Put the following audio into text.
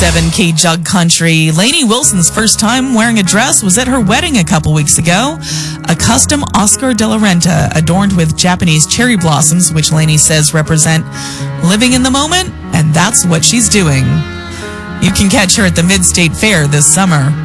107 Jug Country. Lainey Wilson's first time wearing a dress was at her wedding a couple weeks ago. A custom Oscar de la Renta adorned with Japanese cherry blossoms, which Lainey says represent living in the moment, and that's what she's doing. You can catch her at the Mid-State Fair this summer.